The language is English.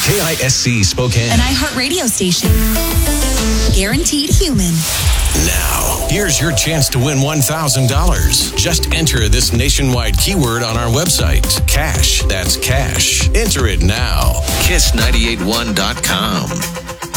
KISC Spokane. An iHeartRadio station. Guaranteed human. Now, here's your chance to win $1,000. Just enter this nationwide keyword on our website. Cash. That's cash. Enter it now. Kiss981.com.